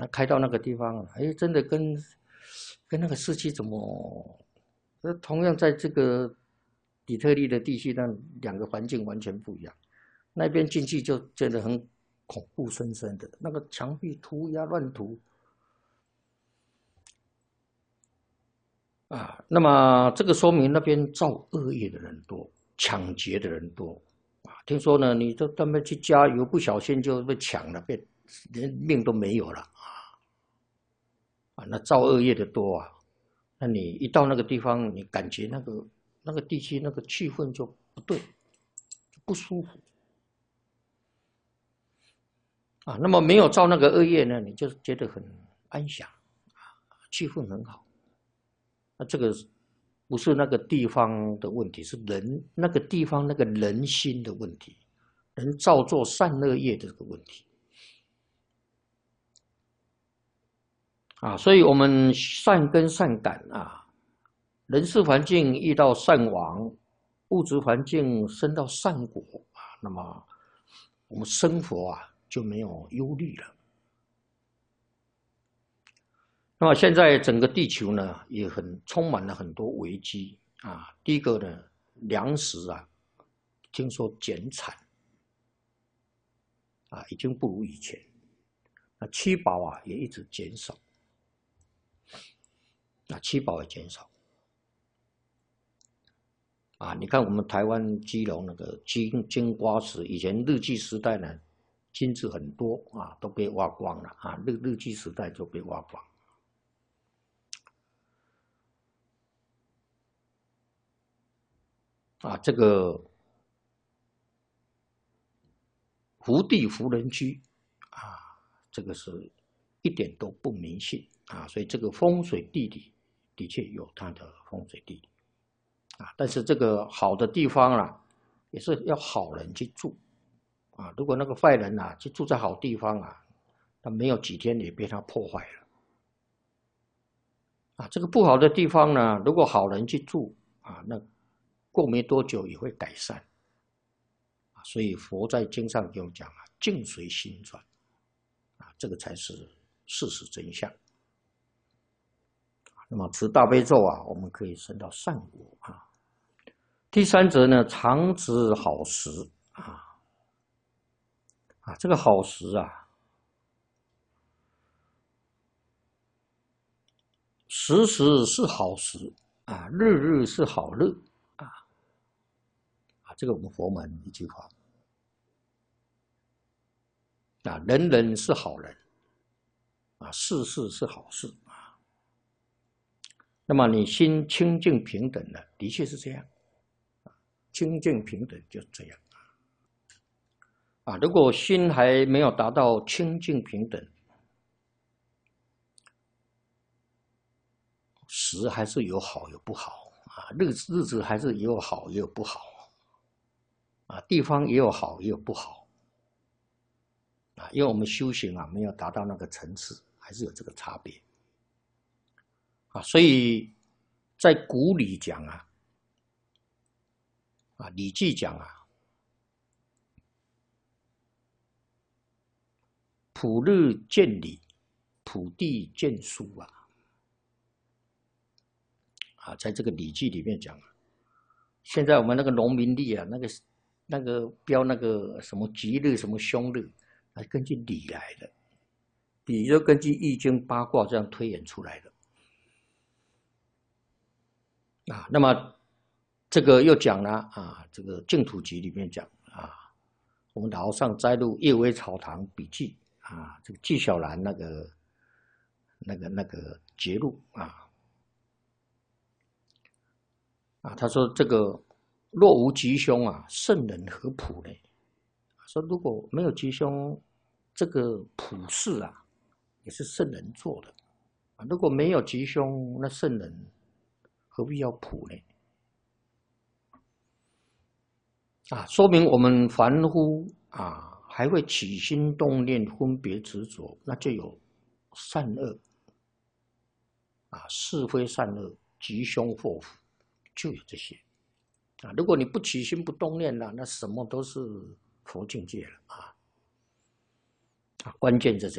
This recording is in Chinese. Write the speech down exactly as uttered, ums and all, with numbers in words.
那开到那个地方，哎，真的跟跟那个市区怎么，那同样在这个底特律的地区，那两个环境完全不一样。那边进去就觉得很恐怖深深的，那个墙壁涂鸦乱涂啊。那么这个说明那边造恶业的人多，抢劫的人多啊。听说呢，你到那边去加油，不小心就被抢了，被连命都没有了啊！啊，那造恶业的多啊。那你一到那个地方，你感觉那个那个地区那个气氛就不对，就不舒服。啊，那么没有造那个恶业呢，你就觉得很安详，气氛很好。那这个不是那个地方的问题，是人那个地方那个人心的问题，人造作善恶业的这个问题。啊，所以我们善根善感啊，人事环境遇到善王，物质环境升到善果啊，那么我们生活啊就没有忧虑了。那么现在整个地球呢，也很充满了很多危机啊。第一个呢，粮食啊，听说减产啊，已经不如以前。那七宝啊，也一直减少。啊，七宝也减少。啊，你看我们台湾基隆那个金金瓜石，以前日据时代呢，金子很多啊，都被挖光了啊，日日据时代就被挖光。啊，这个福地福人居啊，这个是一点都不迷信啊，所以这个风水地理的确有它的风水地理啊，但是这个好的地方啊，也是要好人去住啊，如果那个坏人啊去住在好地方啊，那没有几天也被他破坏了啊，这个不好的地方呢，如果好人去住啊，那过没多久也会改善。所以佛在经上给我们讲啊，境随心转啊，这个才是事实真相。那么持大悲咒啊，我们可以升到善果啊。第三则呢，常知好食啊啊，这个好食啊，时时是好食啊，日日是好日啊啊，这个我们佛门一句话啊，人人是好人啊，事事是好事啊。那么你心清净平等的，的确是这样，清净平等就是这样啊。如果心还没有达到清净平等，时还是有好有不好啊，日子日子还是也有好也有不好啊，地方也有好也有不好啊，因为我们修行啊没有达到那个层次，还是有这个差别啊，所以在古礼讲啊，啊《礼记》讲啊，普日见礼，普地见书啊，啊，在这个《礼记》里面讲啊，现在我们那个农民历啊，那个那个标那个什么吉日什么凶日，啊，根据礼来的，礼就根据易经八卦这样推演出来的。啊，那么这个又讲了啊，这个净土集里面讲啊，我们老上摘录《叶微草堂笔记》啊，这个纪晓岚那个那个那个节录啊啊，他说这个若无吉凶啊，圣人何普呢？说如果没有吉凶，这个普事啊，也是圣人做的啊。如果没有吉凶，那圣人何必要普呢？啊，说明我们凡夫啊，还会起心动念、分别执着，那就有善恶啊，是非善恶、吉凶祸福，就有这些啊。如果你不起心不动念了，那什么都是佛境界了啊。啊，关键在这里。